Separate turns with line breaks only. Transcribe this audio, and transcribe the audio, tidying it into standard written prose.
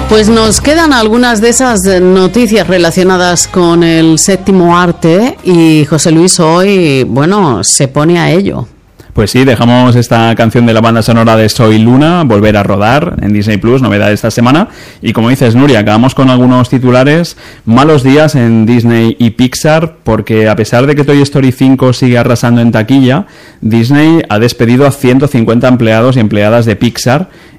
Pues nos quedan algunas de esas noticias relacionadas con el séptimo arte y José Luis hoy, bueno, se pone a ello.
Pues sí, dejamos esta canción de la banda sonora de Soy Luna, volver a rodar en Disney Plus, novedad de esta semana. Y como dices, Nuria, acabamos con algunos titulares. Malos días en Disney y Pixar, porque a pesar de que Toy Story 5 sigue arrasando en taquilla, Disney ha despedido a 150 empleados y empleadas de Pixar